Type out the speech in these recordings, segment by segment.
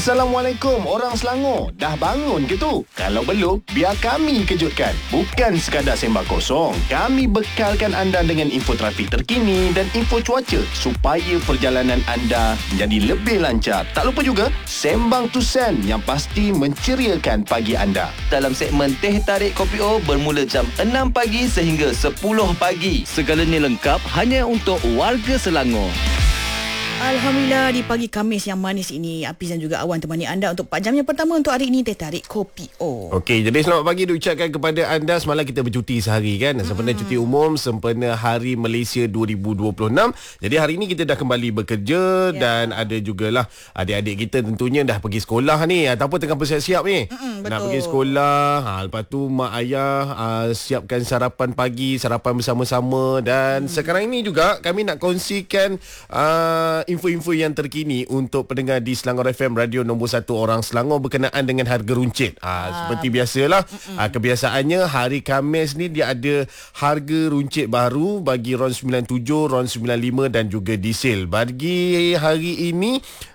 Assalamualaikum orang Selangor. Dah bangun ke tu? Kalau belum, biar kami kejutkan. Bukan sekadar sembang kosong. Kami bekalkan anda dengan info trafik terkini dan info cuaca supaya perjalanan anda menjadi lebih lancar. Tak lupa juga Sembang Tusen yang pasti menceriakan pagi anda. Dalam segmen Teh Tarik Kopi O bermula jam 6 pagi sehingga 10 pagi. Segalanya lengkap hanya untuk warga Selangor. Alhamdulillah, di pagi Khamis yang manis ini, Hafiz dan juga Awan temani anda untuk 4 jam yang pertama untuk hari ini, Teh Tarik Kopi O. Okey, jadi selamat pagi diucapkan kepada anda. Semalam kita bercuti sehari kan, sempena cuti umum, sempena Hari Malaysia 2026. Jadi hari ini kita dah kembali bekerja dan ada jugalah adik-adik kita tentunya dah pergi sekolah ni ataupun tengah bersiap-siap ni. Nak pergi sekolah, lepas tu mak ayah siapkan sarapan pagi, sarapan bersama-sama dan sekarang ini juga kami nak kongsikan info-info yang terkini untuk pendengar di Selangor FM, radio nombor 1 orang Selangor berkenaan dengan harga runcit. Seperti biasalah, kebiasaannya hari Khamis ni dia ada harga runcit baru bagi RON 97, RON 95 dan juga diesel. Bagi hari ini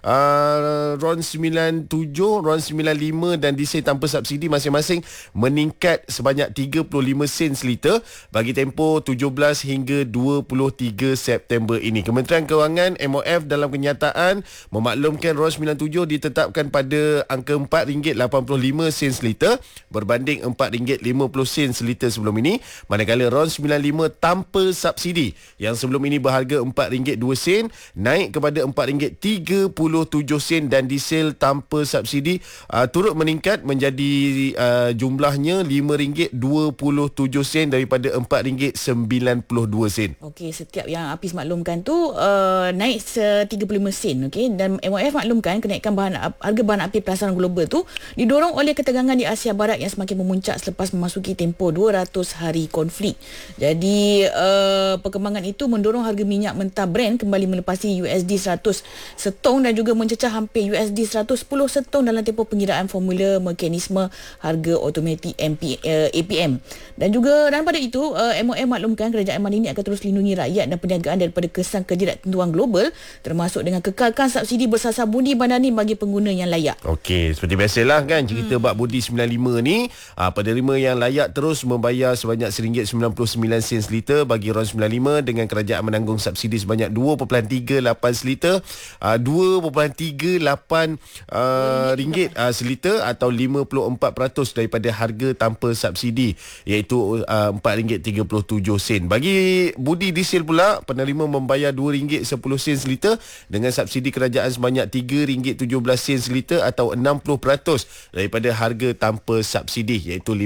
RON 97, RON 95 dan diesel tanpa subsidi masing-masing meningkat sebanyak 35 sen seliter bagi tempoh 17 hingga 23 September ini. Kementerian Kewangan MOF dalam kenyataan memaklumkan RON 97 ditetapkan pada angka RM4.85 seliter berbanding RM4.50 seliter sebelum ini, manakala RON 95 tanpa subsidi yang sebelum ini berharga RM4.02 naik kepada RM4.37 dan diesel tanpa subsidi turut meningkat menjadi jumlahnya RM5.27 daripada RM4.92. Okey, setiap yang Hafiz maklumkan tu naik 35 sen, okey, dan MOF maklumkan kenaikan harga bahan aktif pasaran global tu didorong oleh ketegangan di Asia Barat yang semakin memuncak selepas memasuki tempoh 200 hari konflik. Jadi perkembangan itu mendorong harga minyak mentah Brent kembali melepasi USD 100 setong dan juga mencecah hampir USD 110 setong dalam tempoh pengiraan formula mekanisme harga automatik APM. Dan juga dan pada itu MOF maklumkan kerajaan ini akan terus lindungi rakyat dan perniagaan daripada kesan ketidaktentuan global, termasuk dengan kekalkan subsidi bersasar budi bandani bagi pengguna yang layak. Okey, seperti biasalah kan cerita bab budi 95 ni, penerima yang layak terus membayar sebanyak RM1.99 seliter bagi RON 95 dengan kerajaan menanggung subsidi sebanyak 2.38 seliter, 2.38 ringgit seliter atau 54% daripada harga tanpa subsidi iaitu RM4.37. Bagi budi diesel pula, penerima membayar RM2.10 seliter dengan subsidi kerajaan sebanyak RM3.17 seliter atau 60% daripada harga tanpa subsidi iaitu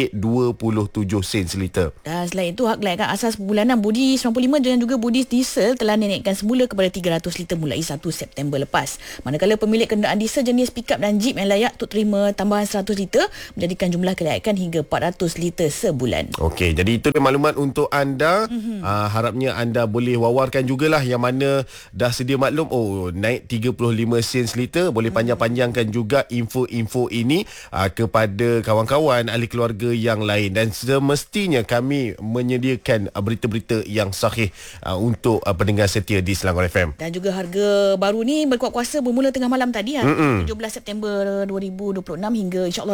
RM5.27 seliter. Dan selain itu, hak layakan asas bulanan budi 95 dan juga budi diesel telah dinaikkan semula kepada 300 liter mulai 1 September lepas. Manakala pemilik kenderaan diesel jenis pickup dan jeep yang layak untuk terima tambahan 100 liter menjadikan jumlah kelayakan hingga 400 liter sebulan. Okey, jadi itu maklumat untuk anda. Harapnya anda boleh wawarkan jugalah yang mana dah sedia maklum naik 35 sen seliter. Boleh panjang-panjangkan juga info-info ini kepada kawan-kawan ahli keluarga yang lain dan semestinya kami menyediakan berita-berita yang sahih untuk pendengar setia di Selangor FM. Dan juga harga baru ni berkuat kuasa bermula tengah malam tadi 17 September 2026 hingga insya-Allah